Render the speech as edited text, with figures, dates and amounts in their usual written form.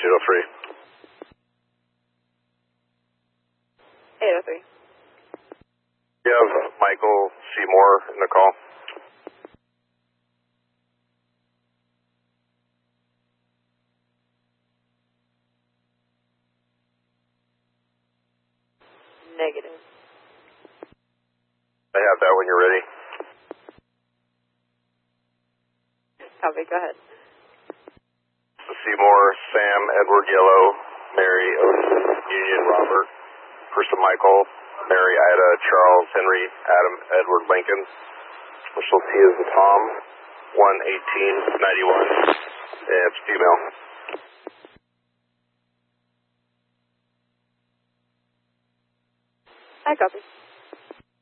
803. 803. You have Michael Seymour in the call. Negative. I have that when you're ready. Copy, go ahead. Seymour, Sam, Edward Yellow, Mary, Ocean, Union, Robert, Person Michael, Mary, Ida, Charles, Henry, Adam, Edward, Lincoln. Initial T is the Tom, 11891, and it's female. I copy.